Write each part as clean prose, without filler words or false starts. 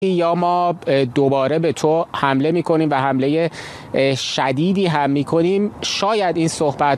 یا ما دوباره به تو حمله میکنیم و حمله شدیدی هم میکنیم. شاید این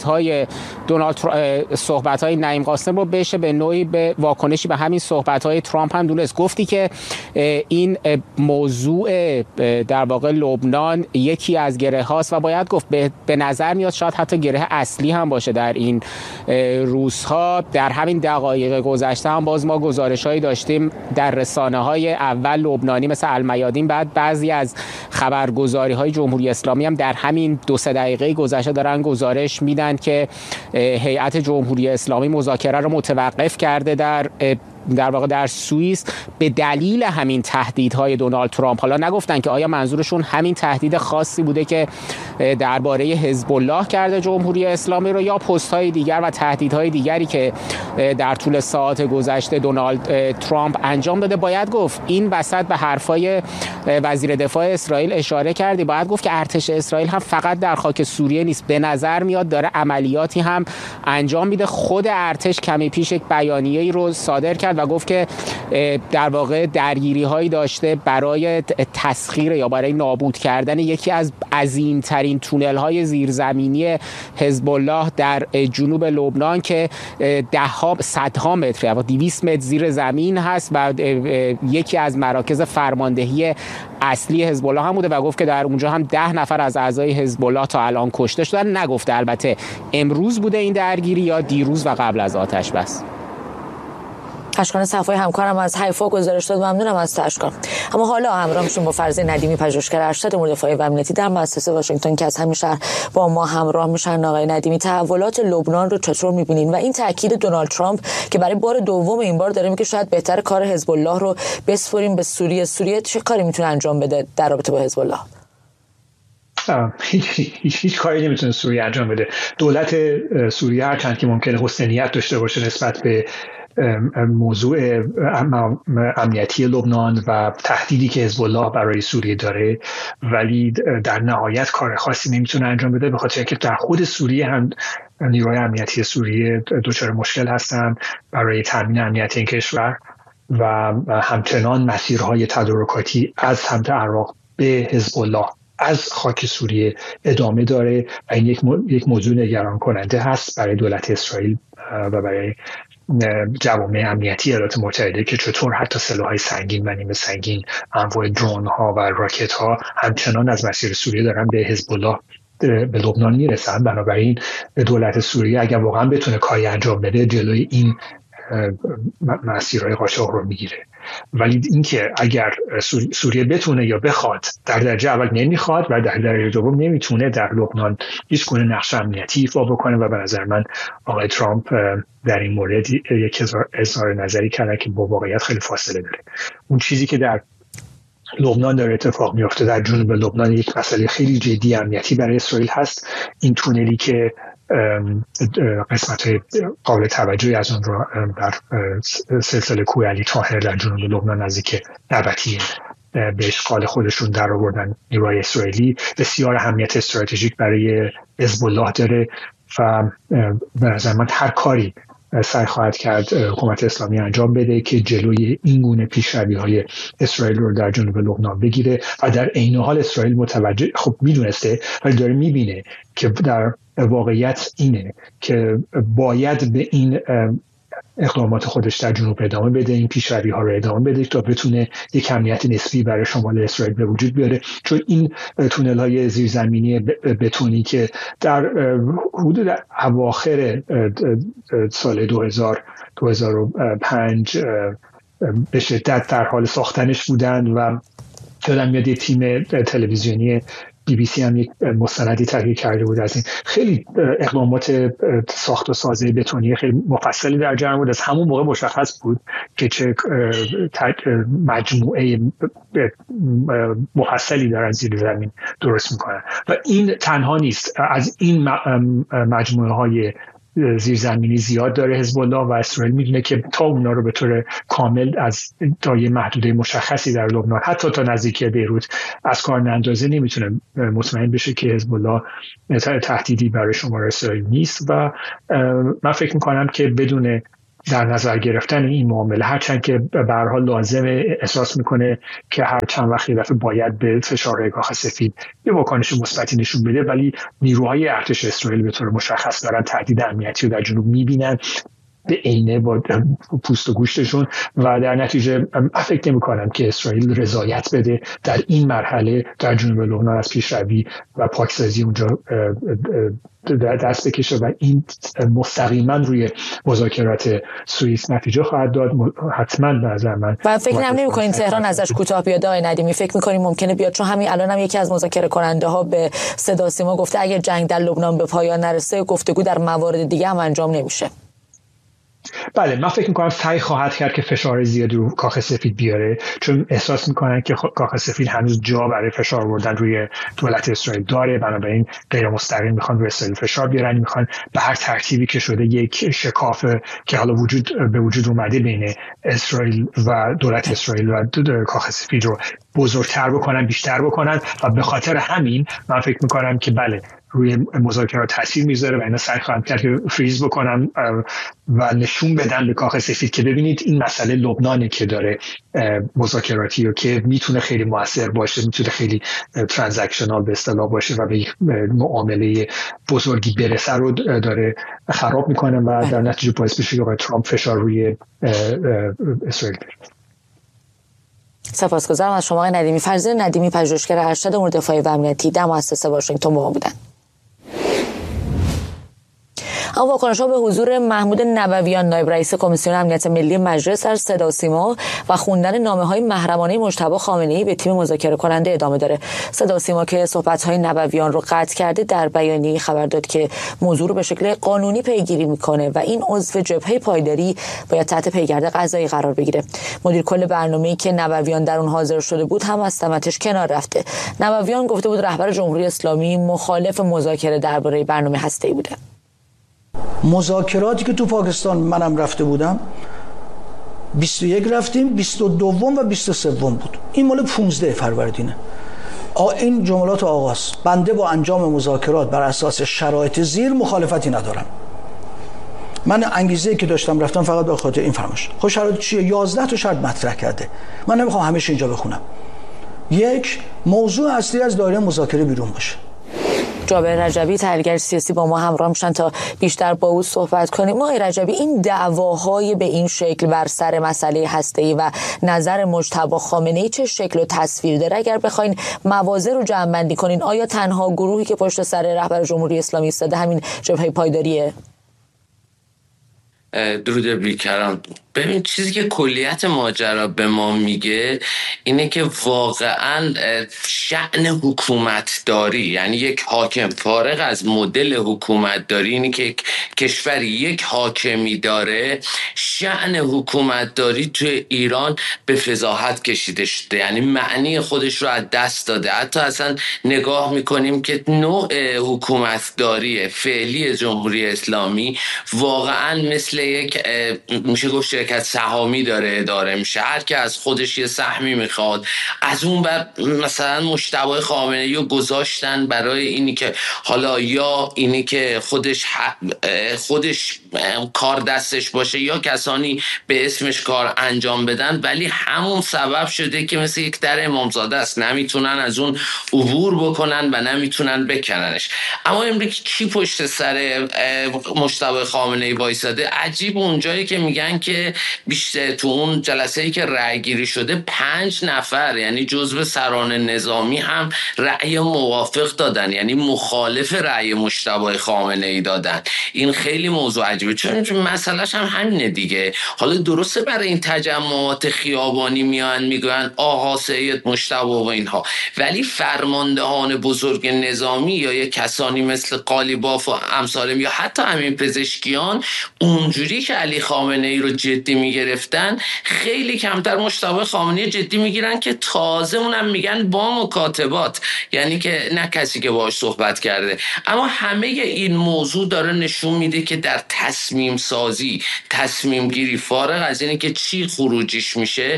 صحبت‌های نعیم قاسم رو بشه به نوعی به واکنشی به همین صحبت‌های ترامپ هم دونست. گفتی که این موضوع در واقع لبنان یکی از گره هاست و باید گفت به نظر میاد شاید حتی گره اصلی هم باشه در این روزها. در همین دقایق گذشته هم باز ما گزارش‌هایی داشتیم در رسانه‌های اول لبنانی مثل المیادین، بعد بعضی از خبرگزاری‌های جمهوری اسلامی هم در همین 2-3 دقیقه گذشته دارن گزارش میدن که هیئت جمهوری اسلامی مذاکره رو متوقف کرده در واقع در سوئیس به دلیل همین تهدیدهای دونالد ترامپ. حالا نگفتن که آیا منظورشون همین تهدید خاصی بوده که درباره حزب الله کرده جمهوری اسلامی رو، یا پست‌های دیگر و تهدیدهای دیگری که در طول ساعات گذشته دونالد ترامپ انجام داده. باید گفت این وسط به حرفای وزیر دفاع اسرائیل اشاره کردی. باید گفت که ارتش اسرائیل هم فقط در خاک سوریه نیست، به نظر میاد داره عملیاتی هم انجام میده. خود ارتش کمی پیش یک بیانیه‌ای رو صادر کرد و گفت که در واقع درگیری هایی داشته برای تسخیر یا برای نابود کردن یکی از عظیمترین تونل های زیرزمینی حزب الله در جنوب لبنان که صدها متر یا 200 متر زیر زمین هست و یکی از مراکز فرماندهی اصلی حزب الله هم بوده و گفت که در اونجا هم 10 نفر از اعضای حزب الله تا الان کشته شدن. نگفته البته امروز بوده این درگیری یا دیروز و قبل از آتش بس. اشکان صفای همکارم از حیفا گزارش داد. ممنونم از تو اشکان. اما حالا همراه میشیم با فرزین ندیمی، پژوهشگر ارشد امور دفاعی و امنیتی در مؤسسه واشنگتن که از همین شهر با ما همراه میشن. آقای ندیمی، تحولات لبنان رو چطور میبینین و این تاکید دونالد ترامپ که برای بار دوم این بار داره میگه شاید بهتر کار حزب الله رو بسپریم به سوریه چه کاری میتونه انجام بده در رابطه با حزب الله؟ هیچ کاری نمیتونه سوریه انجام بده. دولت سوریه هرچند که ممکنه حسن نیت داشته باشه نسبت به موضوع امنیتی لبنان و تهدیدی که حزب الله برای سوریه داره، ولی در نهایت کار خاصی نمیتونه انجام بده، به خاطر اینکه در خود سوریه هم نیروهای امنیتی سوریه دچار مشکل هستن برای تامین امنیت این کشور و همچنان مسیرهای تدارکاتی از سمت عراق به حزب الله از خاک سوریه ادامه داره و این یک موضوع نگران کننده هست برای دولت اسرائیل و برای جوامع امنیتی ایالات متحده که چطور حتی سلاح‌های سنگین و نیمه سنگین، انواع درون ها و راکت ها همچنان از مسیر سوریه دارن به حزب الله به لبنان میرسن. بنابراین دولت سوریه اگر واقعا بتونه کاری انجام بده جلوی این مسیرهای قاچاق رو میگیره. ولی اینکه اگر سوریه بتونه یا بخواد، در درجه اول نمیخواد و در درجه دوم نمیتونه در لبنان هیچ گونه نقش امنیتی ایفا بکنه و به نظر من آقای ترامپ در این مورد یک اظهار نظری کرده که با واقعیت خیلی فاصله داره. اون چیزی که در لبنان داره اتفاق میفته در جنوب لبنان یک مسئله خیلی جدی امنیتی برای اسرائیل هست. این تونلی که قسمت‌های قابل توجهی از اون رو در سلسله کوه علی طاهر در جنوب لبنان نزدیک نبطیه به اشغال خودشون در آوردن نیروهای اسرائیلی، بسیار اهمیت استراتژیک برای حزب الله داره و به نظر من هر کاری سعی خواهد کرد حکومت اسلامی انجام بده که جلوی این گونه پیشروی‌های اسرائیل رو در جنوب لبنان بگیره و در عین حال اسرائیل متوجه میدونسته ولی داره میبینه که در واقعیت اینه که باید به این اقدامات خودش در جنوب ادامه بده، این پیشروی ها رو ادامه بده تا بتونه یک امنیت نسبی برای شمال اسرائیل به وجود بیاره. چون این تونل های زیرزمینی بتونی که در حدود اواخر سال 2005 به شدت در حال ساختنش بودند و یادم میاد یه تیم تلویزیونی BBC هم یک مستندی تهیه کرده بود از این. خیلی اقدامات ساخت و سازی بتونی خیلی مفصلی در جریان بود. از همون موقع مشخص بود که چه مجموعه مفصلی دارن زیر زمین درست میکنن و این تنها نیست. از این مجموعه های زیرزمینی زیاد داره حزب الله و اسرائیل میدونه که تا اونا رو به طور کامل از تا یه محدوده مشخصی در لبنان حتی تا نزدیکی بیروت از کار نندازه نمیتونه مطمئن بشه که حزب الله تهدیدی برای شمار اسرائیل نیست و من فکر میکنم که بدون در نظر گرفتن این معامله، هرچند که به هر حال لازمه، احساس میکنه که هر چند وقت یه دفعه باید به فشار کاخ سفید یه واکنش مثبتی نشون بده، ولی نیروهای ارتش اسرائیل به طور مشخص دارن تهدید امنیتی رو در جنوب میبینن به عینه با پوست و گوشتشون و در نتیجه فکر نمی‌کنم که اسرائیل رضایت بده در این مرحله در جنوب لبنان از پیشروی و پاکسازی اونجا دست بکشه و این مستقیما روی مذاکرات سوئیس نتیجه خواهد داد. حتما به نظر من. و فکر نمی‌کنین تهران ازش کوتاه بیاد آقای ندیمی؟ فکر می‌کنین ممکنه بیاد؟ چون همین الان هم یکی از مذاکره کننده ها به صدا سیما گفته اگر جنگ در لبنان به پایان نرسه گفتگو در موارد دیگه هم انجام نمیشه. بله، من فکر میکنم سعی خواهد کرد که فشار زیادی رو کاخ سفید بیاره، چون احساس میکنن که کاخ سفید هنوز جا برای فشار آوردن روی دولت اسرائیل داره، بنابراین غیر مستقیم میخوان روی اسرائیل فشار بیارن، میخوان به هر ترتیبی که شده یک شکاف که حالا به وجود اومده بین اسرائیل و دولت اسرائیل و کاخ سفید رو بزرگتر بکنن، بیشتر بکنن و به خاطر همین من فکر میکنم که بله روی مذاکرات تاثیر میذاره و اینا سعی خواهند کرد که فریز بکنن و نشون بدن به کاخ سفید که ببینید این مسئله لبنانه که داره مذاکراتی و که میتونه خیلی موثر باشه، میتونه خیلی ترانزکشنال به اصطلاح باشه و به یک معامله بزرگی برسه رو داره خراب میکنه و در نتیجه باعث بشه که ترامپ فشار روی اسرائیل بیاره. سپاسگزارم از شما آقای ندیمی. فرزین ندیمی، پژوهشگر ارشد امور دفاعی و امنیتی در مؤسسه واشنگتن با ما بودند. اما واکنش‌ها به حضور محمود نبویان نایب رئیس کمیسیون امنیت ملی مجلس در صدا و سیما و خوندن نامه‌های محرمانه مجتبی خامنه‌ای به تیم مذاکره کننده ادامه داره. صدا و سیما که صحبت‌های نبویان رو قطع کرده در بیانیه خبر داد که موضوع رو به شکل قانونی پیگیری میکنه و این عضو جبهه پایداری باید تحت پیگرد قضایی قرار بگیره. مدیر کل برنامه‌ای که نبویان در اون حاضر شده بود هم از سمتش کنار رفته. نبویان گفته بود رهبر جمهوری اسلامی مخالف مذاکره درباره برنامه هسته‌ای بوده. مذاکراتی که تو پاکستان منم رفته بودم 21 رفتیم، 22 و 23 بود. این مال 15 فروردینه. این جملات آغاز: بنده با انجام مذاکرات بر اساس شرایط زیر مخالفتی ندارم. من انگیزه‌ای که داشتم رفتم فقط به خاطر این فرمایش. خب شرایط چیه؟ 11 تا شرط مطرح کرده. من نمیخوام همش اینجا بخونم. یک، موضوع اصلی از دایره مذاکره بیرون باشه. جابر رجبی تحلیلگر سیاسی با ما همراه میشن تا بیشتر با او صحبت کنیم. آقای رجبی، این دعواهای به این شکل بر سر مسئله هسته‌ای و نظر مجتبی خامنه‌ای چه شکل و تصویر داره؟ اگر بخواین موازه رو جمع بندی کنین، آیا تنها گروهی که پشت سر رهبر جمهوری اسلامی ایستاده همین جبهه پایداریه؟ درود بیکران. ببین، چیزی که کلیت ماجرا به ما میگه اینه که واقعا شأن حکومت داری، یعنی یک حاکم فارغ از مدل حکومت داری، اینه که کشوری یک حاکمی داره، شأن حکومت داری توی ایران به فضاحت کشیده شده، یعنی معنی خودش رو از دست داده. حتی اصلا نگاه میکنیم که نوع حکومت داری فعلی جمهوری اسلامی واقعا مثل یک میشه گفت شرکت سهامی داره اداره میشه. هر که از خودش یه سهمی میخواد، از اون بر مثلا مجتبی خامنه‌ای رو گذاشتن برای اینی که حالا یا اینی که خودش کار دستش باشه یا کسانی به اسمش کار انجام بدن، ولی همون سبب شده که مثل یک در امامزاده است، نمیتونن از اون عبور بکنن و نمیتونن بکننش. اما امریکا کی پشت سر مجتبی خامنه‌ای وایساده؟ عجیب اونجایی که میگن که بیشتر تو اون جلسه‌ای که رأی گیری شده 5 نفر یعنی جزو سران نظامی هم رأی موافق دادن، یعنی مخالف رأی مجتبی خامنه‌ای دادن. این خیلی موضوع عجیبه، چون مسئلهش هم همینه دیگه. حالا درسته برای این تجمعات خیابانی میان میگن آها سید مجتبی و اینها، ولی فرماندهان بزرگ نظامی یا یه کسانی مثل قالیباف و امثالم یا حتی همین پزشکیان اونجوری که علی خامنه‌ای رو جدی میگرفتن، خیلی کمتر مجتبی خامنه‌ای جدی میگیرن که تازه اونم میگن با مکاتبات، یعنی که نه کسی که باهاش صحبت کرده. اما همه این موضوع داره نشون میده که در تصمیم سازی، تصمیم گیری، فارغ از اینه که چی خروجیش میشه،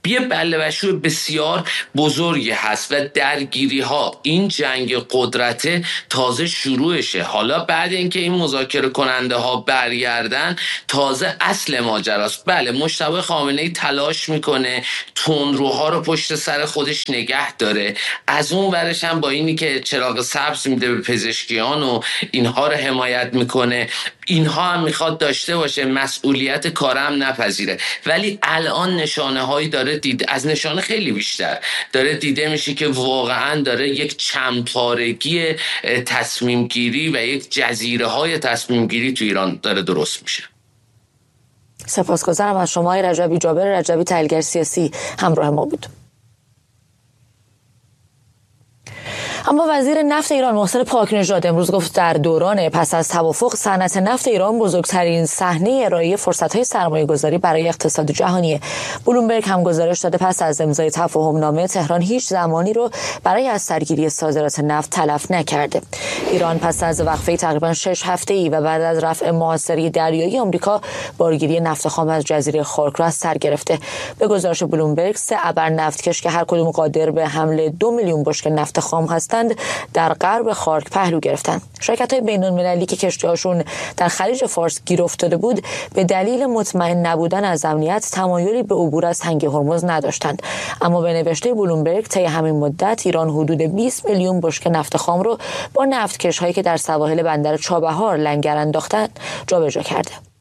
یه بله‌بشوی بسیار بزرگی هست و درگیری ها، این جنگ قدرت تازه شروعشه. حالا بعد اینکه این مذاکره کننده ها برگردن تازه اصل ماجراست. بله مجتبی خامنه‌ای تلاش میکنه تندروها رو پشت سر خودش نگه داره، از اون ورش هم با اینی که چراغ سبز میده به پزشکیان و اینها رو حمایت میکنه، اینها هم میخواد داشته باشه مسئولیت کارم نپذیره. ولی الان نشانه هایی داره از نشانه خیلی بیشتر داره دیده میشه که واقعا داره یک چندپارگی تصمیم گیری و یک جزیره های تصمیم گیری تو ایران داره درست میشه. سپاسگزارم از شما رجبی. جابر رجبی، تحلیلگر سیاسی، همراه ما بود. اما وزیر نفت ایران محسن پاکنژاد امروز گفت در دوران پس از توافق صنعت نفت ایران بزرگترین صحنه ارائه فرصت‌های سرمایه‌گذاری برای اقتصاد جهانی. بلومبرگ هم گزارش داده پس از امضای تفاهم‌نامه تهران هیچ زمانی رو برای از سرگیری صادرات نفت تلف نکرده. ایران پس از وقفه تقریبا 6 هفته‌ای و بعد از رفع محاصره دریایی آمریکا بارگیری نفت خام از جزیره خارک را از سر گرفته. به گزارش بلومبرگ 3 ابر نفتکش که هر کدوم قادر به حمل 2 میلیون بشکه نفت خام هستند در غرب خارک پهلو گرفتن. شرکت‌های بین‌المللی که کشتی‌هاشون در خلیج فارس گیر افتاده بود به دلیل مطمئن نبودن از امنیت تمایلی به عبور از تنگه هرمز نداشتند. اما به نوشته بلومبرگ طی همین مدت ایران حدود 20 میلیون بشکه نفت خام رو با نفتکش‌هایی که در سواحل بندر چابهار لنگر انداختند جابجا کرده.